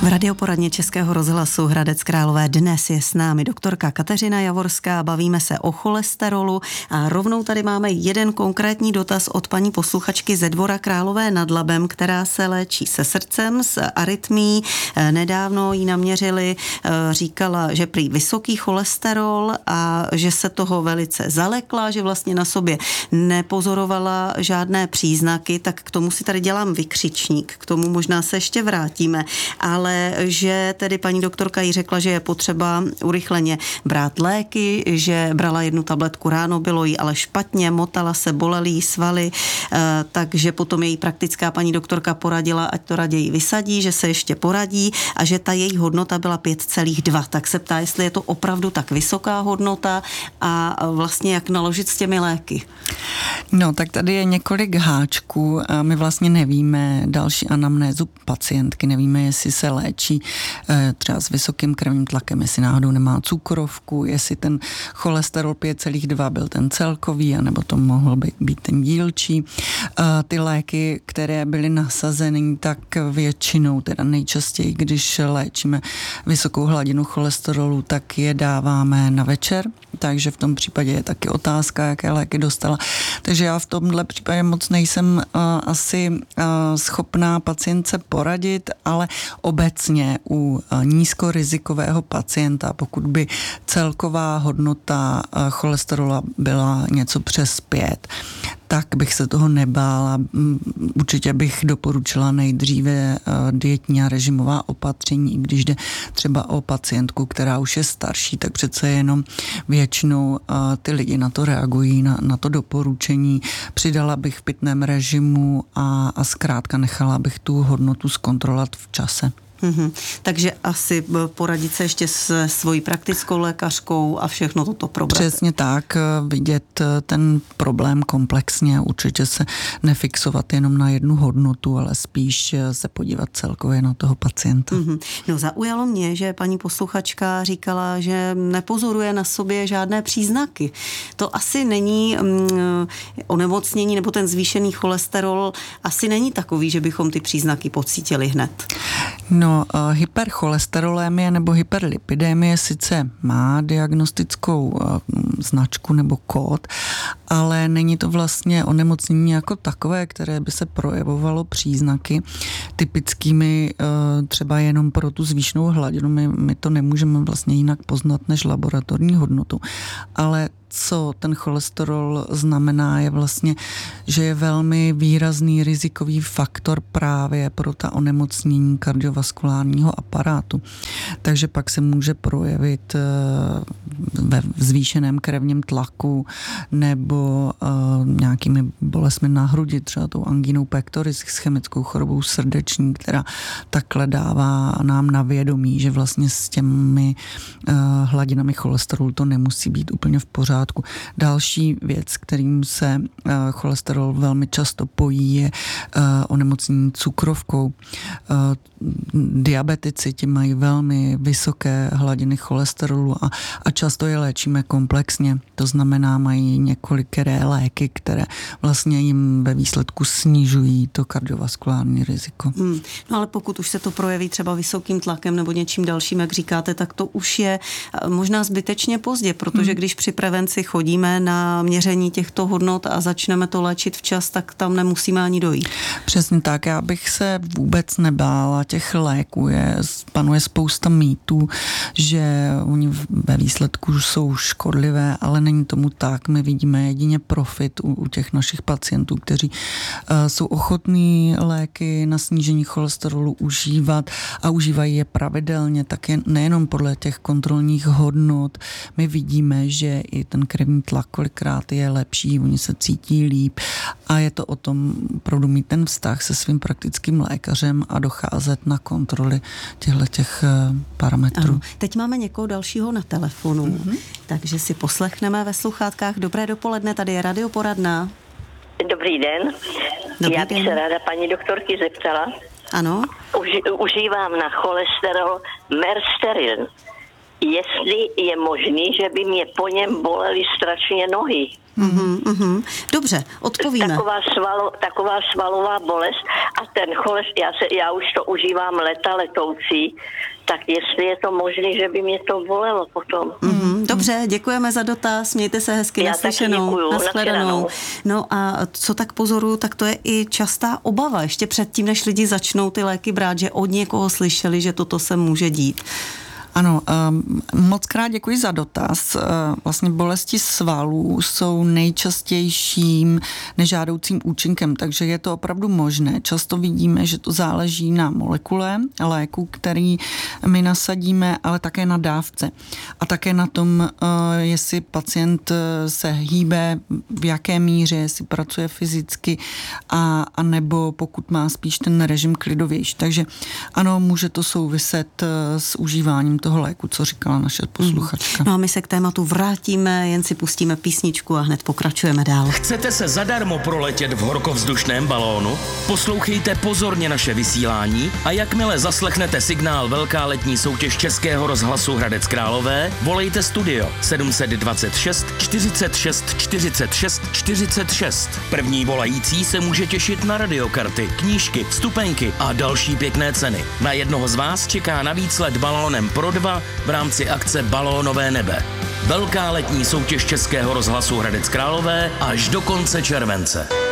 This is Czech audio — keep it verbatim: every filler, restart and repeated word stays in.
V radioporadně Českého rozhlasu Hradec Králové dnes je s námi doktorka Kateřina Javorská, bavíme se o cholesterolu a rovnou tady máme jeden konkrétní dotaz od paní posluchačky ze Dvora Králové nad Labem, která se léčí se srdcem, s arytmií. Nedávno jí naměřili, říkala, že prý vysoký cholesterol a že se toho velice zalekla, že vlastně na sobě nepozorovala žádné příznaky, tak k tomu si tady dělám vykřičník, k tomu možná se ještě vrátíme, ale že tedy paní doktorka jí řekla, že je potřeba urychleně brát léky, že brala jednu tabletku ráno, bylo jí ale špatně, motala se, bolely jí svaly, takže potom její praktická paní doktorka poradila, ať to raději vysadí, že se ještě poradí a že ta její hodnota byla pět celá dva. Tak se ptá, jestli je to opravdu tak vysoká hodnota a vlastně jak naložit s těmi léky. No, tak tady je několik háčků. My vlastně nevíme další anamnézu pacientky, nevíme, jestli se léčí třeba s vysokým krevním tlakem, jestli náhodou nemá cukrovku, jestli ten cholesterol pět celá dva byl ten celkový, anebo to mohl být, být ten dílčí. Ty léky, které byly nasazeny, tak většinou, teda nejčastěji, když léčíme vysokou hladinu cholesterolu, tak je dáváme na večer, takže v tom případě je taky otázka, jaké léky dostala. Takže já v tomhle případě moc nejsem uh, asi uh, schopná pacientce poradit, ale obecně u uh, nízkorizikového pacienta, pokud by celková hodnota uh, cholesterolu byla něco přes pět, tak bych se toho nebála. Určitě bych doporučila nejdříve dietní a režimová opatření, i když jde třeba o pacientku, která už je starší, tak přece jenom většinou ty lidi na to reagují, na, na to doporučení. Přidala bych v pitném režimu a, a zkrátka nechala bych tu hodnotu zkontrolovat v čase. Mm-hmm. Takže asi poradit se ještě s svojí praktickou lékařkou a všechno toto probrat. Přesně tak, vidět ten problém komplexně, určitě se nefixovat jenom na jednu hodnotu, ale spíš se podívat celkově na toho pacienta. Mm-hmm. No, zaujalo mě, že paní posluchačka říkala, že nepozoruje na sobě žádné příznaky. To asi není mm, onemocnění nebo ten zvýšený cholesterol asi není takový, že bychom ty příznaky pocítili hned. No, hypercholesterolémie nebo hyperlipidémie sice má diagnostickou značku nebo kód, ale není to vlastně onemocnění jako takové, které by se projevovalo příznaky typickými třeba jenom pro tu zvýšenou hladinu. My, my to nemůžeme vlastně jinak poznat než laboratorní hodnotu, ale co ten cholesterol znamená, je vlastně, že je velmi výrazný rizikový faktor právě pro ta onemocnění kardiovaskulárního aparátu. Takže pak se může projevit ve zvýšeném krevním tlaku nebo nějakými bolestmi na hrudi, třeba tou angínou pectoris, s chemickou chorobou srdeční, která takhle dává nám na vědomí, že vlastně s těmi hladinami cholesterolu to nemusí být úplně v pořádku. Další věc, kterým se uh, cholesterol velmi často pojí, je uh, onemocnění cukrovkou. Uh, diabetici ti mají velmi vysoké hladiny cholesterolu a, a často je léčíme komplexně. To znamená, mají několikeré léky, které vlastně jim ve výsledku snižují to kardiovaskulární riziko. Hmm. No ale pokud už se to projeví třeba vysokým tlakem nebo něčím dalším, jak říkáte, tak to už je možná zbytečně pozdě, protože hmm. když při prevenci chodíme na měření těchto hodnot a začneme to léčit včas, tak tam nemusíme ani dojít. Přesně tak, já bych se vůbec nebála těch léků. Je, panuje spousta mýtů, že oni ve výsledku jsou škodlivé, ale není tomu tak. My vidíme jedině profit u, u těch našich pacientů, kteří uh, jsou ochotní léky na snížení cholesterolu užívat a užívají je pravidelně, tak je nejenom podle těch kontrolních hodnot. My vidíme, že i ten krevní tlak kolikrát je lepší, oni se cítí líp a je to o tom opravdu mít ten vztah se svým praktickým lékařem a docházet na kontroly těchto těch parametrů. Ano. Teď máme někoho dalšího na telefonu, mm-hmm. takže si poslechneme ve sluchátkách. Dobré dopoledne, tady je radioporadna. Dobrý den. Dobrý Já bych den. se ráda paní doktorky zeptala. Ano. Uži, užívám na cholesterol Mersteril. jestli je možný, že by mě po něm bolely strašně nohy. Mm-hmm, mm-hmm. Dobře, odpovíme. Taková, svalo, taková svalová bolest a ten cholest, já, se, já už to užívám leta letoucí, tak jestli je to možné, že by mě to bolelo potom. Mm-hmm. Dobře, děkujeme za dotaz, mějte se hezky, já naslyšenou, nashledanou. No a co tak pozoruju, tak to je i častá obava, ještě předtím, než lidi začnou ty léky brát, že od někoho slyšeli, že toto se může dít. Ano, um, moc krát děkuji za dotaz. Uh, vlastně bolesti svalů jsou nejčastějším nežádoucím účinkem, takže je to opravdu možné. Často vidíme, že to záleží na molekule léku, který my nasadíme, ale také na dávce. A také na tom, uh, jestli pacient se hýbe, v jaké míře, jestli pracuje fyzicky, a, a nebo pokud má spíš ten režim klidovější. Takže ano, může to souviset uh, s užíváním toho léku, co říkala naše posluchačka. No a my se k tématu vrátíme, jen si pustíme písničku a hned pokračujeme dál. Chcete se zadarmo proletět v horkovzdušném balónu? Poslouchejte pozorně naše vysílání a jakmile zaslechnete signál Velká letní soutěž Českého rozhlasu Hradec Králové, volejte studio sedm set dvacet šest čtyřicet šest čtyřicet šest čtyřicet šest. První volající se může těšit na radiokarty, knížky, vstupenky a další pěkné ceny. Na jednoho z vás čeká navíc let balónem pro dva v rámci akce Balónové nebe. Velká letní soutěž Českého rozhlasu Hradec Králové až do konce července.